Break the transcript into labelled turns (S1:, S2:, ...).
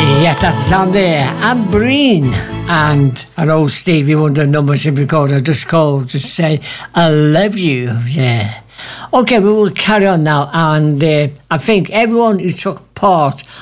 S1: Yes, that's the sound there. Anne Breen and an old Stevie Wonder number simply called, I just called to say I love you. Yeah. Okay, we will carry on now, and I think everyone who took part